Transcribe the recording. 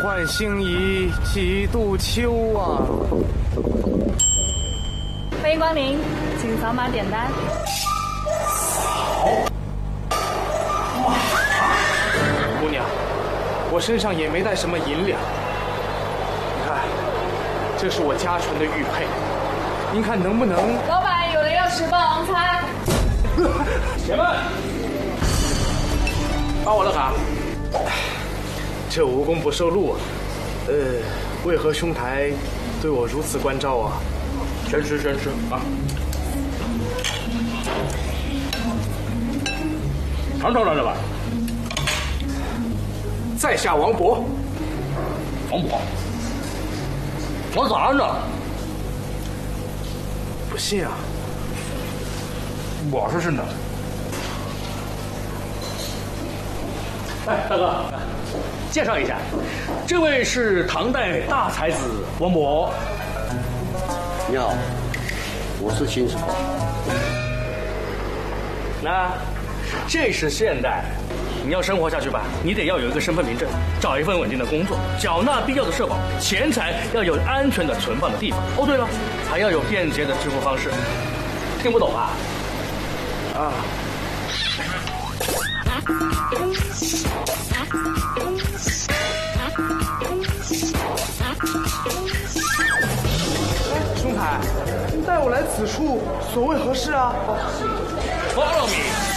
换星移几度秋啊！ 欢迎光临，请扫码点单。 姑娘，我身上也没带什么银两，你看，这是我家传的玉佩，您看能不能？ 老板，有人要吃霸王餐。 且慢，发我的卡。这无功不受禄啊！为何兄台对我如此关照啊？先吃啊！尝尝这吧。在下王勃。王勃，我咋呢？不信啊？我说是呢。哎，大哥，介绍一下，这位是唐代大才子王勃。 你好，我是秦始皇。 那这是现代，你要生活下去吧，你得要有一个身份凭证，找一份稳定的工作，缴纳必要的社保，钱财要有安全的存放的地方。哦，对了，还要有便捷的支付方式。听不懂啊？啊。兄台，带我来此处，所谓何事啊？ Follow me。